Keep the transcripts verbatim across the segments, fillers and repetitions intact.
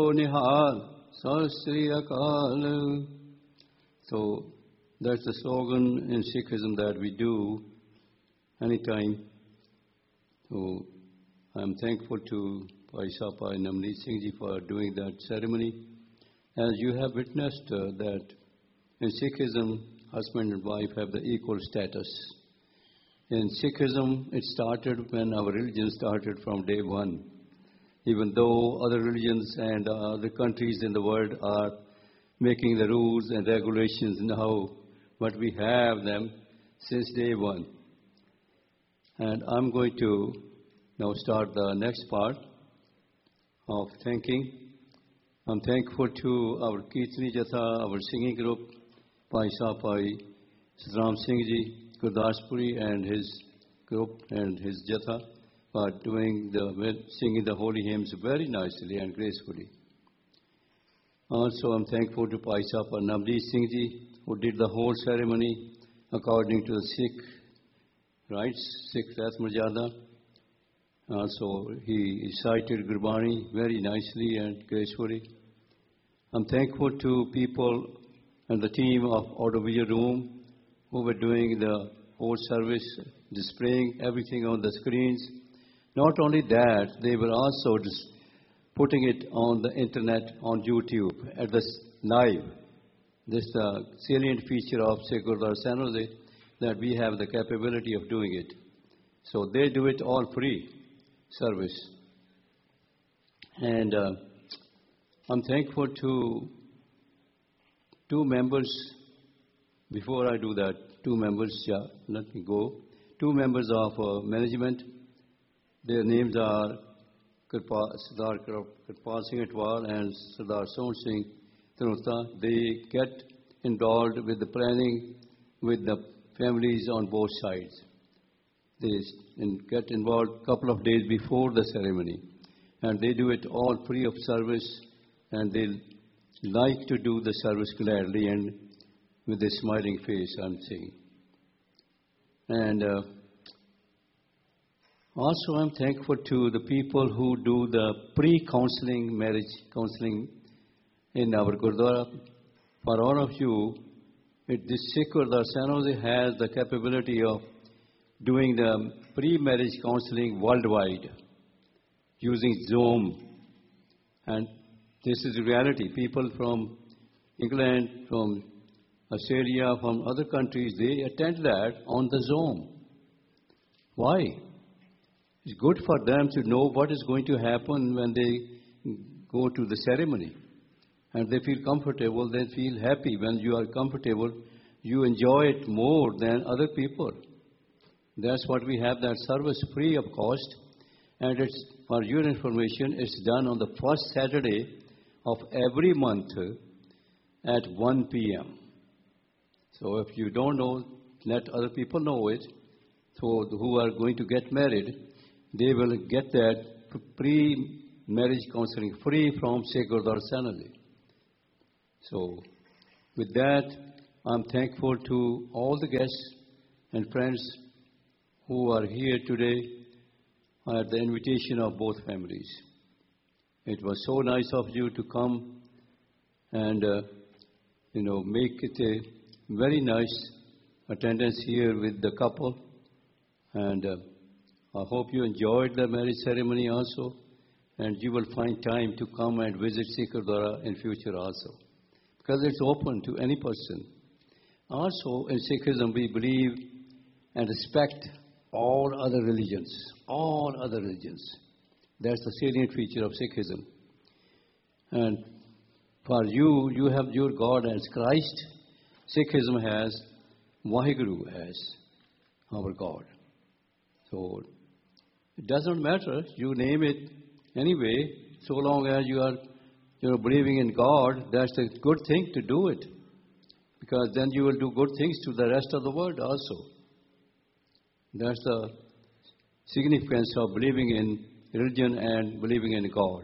Nihal, Sat Sri Akal. So that's the slogan in Sikhism that we do anytime. So I'm thankful to Bhai Sapa and Namneet Singh Ji for doing that ceremony. As you have witnessed uh, that in Sikhism, husband and wife have the equal status. In Sikhism, it started when our religion started from day one. Even though other religions and uh, other countries in the world are making the rules and regulations now, but we have them since day one. And I'm going to now start the next part of thanking. I'm thankful to our Kirtani Jatha, our singing group, Bhai Sapai, Satram Singh Ji, Gurdaspuri and his group and his Jatha for doing the, singing the holy hymns very nicely and gracefully. Also, I'm thankful to Bhai Sapa Namneet Singh Ji, who did the whole ceremony according to the Sikh rites, Sikh Rath Marjada. Also, he recited Gurbani very nicely and gracefully. I'm thankful to people and the team of Audiovisual Room who were doing the whole service, displaying everything on the screens. Not only that, they were also just putting it on the internet, on YouTube, at the live. This is the salient feature of Sikh Gurudwara San Jose, that we have the capability of doing it. So they do it all free service. And uh, I'm thankful to two members. Before I do that, two members, yeah, let me go. Two members of uh, management. Their names are Kirpa, Sardar Kirpal Singh Atwal and Sardar Sohn Singh Tanuta. They get involved with the planning with the families on both sides. They get involved a couple of days before the ceremony. And they do it all free of service, and they like to do the service gladly and with a smiling face, I'm saying. And uh, also I'm thankful to the people who do the pre-counseling, marriage counseling in our Gurdwara. For all of you, it, this Sikh Gurdwara San Jose has the capability of doing the pre-marriage counseling worldwide using Zoom. And this is reality. People from England, from Australia, from other countries, they attend that on the Zoom. Why? It's good for them to know what is going to happen when they go to the ceremony. And they feel comfortable, they feel happy. When you are comfortable, you enjoy it more than other people. That's what we have, that service free of cost. And it's, for your information, it's done on the first Saturday of every month at one p m So if you don't know, let other people know it. So who are going to get married, they will get that pre-marriage counseling free from Sikh Gurdwara San Jose. So with that, I'm thankful to all the guests and friends who are here today at the invitation of both families. It was so nice of you to come and, uh, you know, make it a very nice attendance here with the couple. And uh, I hope you enjoyed the marriage ceremony also. And you will find time to come and visit Sikh Gurdwara in future also. Because it's open to any person. Also, in Sikhism, we believe and respect all other religions, all other religions. That's the salient feature of Sikhism. And for you, you have your God as Christ. Sikhism has Vaheguru as our God. So it doesn't matter. You name it anyway, so long as you are you know, believing in God, that's a good thing to do it. Because then you will do good things to the rest of the world also. That's the significance of believing in religion and believing in God.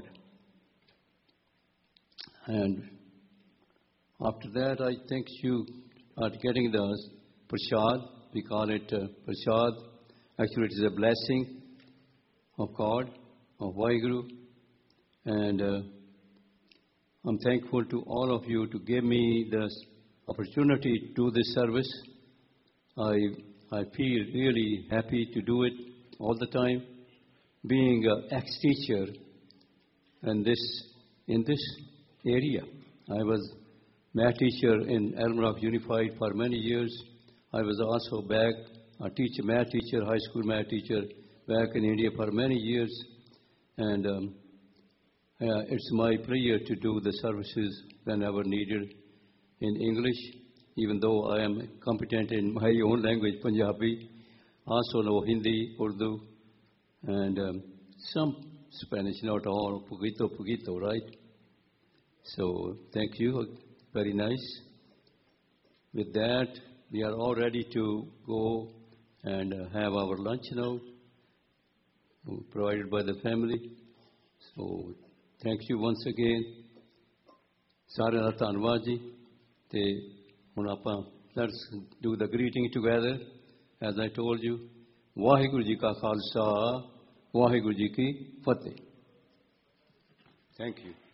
And after that, I think you are getting the prasad. We call it uh, prasad. Actually, it is a blessing of God, of Vaheguru. And uh, I'm thankful to all of you to give me the opportunity to do this service. I, I feel really happy to do it all the time. Being an ex-teacher in this, in this area, I was math teacher in Elmrock Unified for many years. I was also back a teacher, math teacher, high school math teacher back in India for many years. And um, uh, it's my pleasure to do the services whenever needed in English, even though I am competent in my own language, Punjabi, also know Hindi, Urdu, and um, some Spanish, not all, poquito, poquito, right? So thank you, very nice. With that, we are all ready to go and uh, have our lunch now, provided by the family. So thank you once again. Sare da ਧੰਨਵਾਦ ਜੀ ਤੇ ਹੁਣ ਆਪਾਂ let's do the greeting together as I told you. Waheguru ji ਕਾ ਖਾਲਸਾ ਵਾਹਿਗੁਰੂ ਜੀ ਕੀ ਫਤਿਹ. Thank you.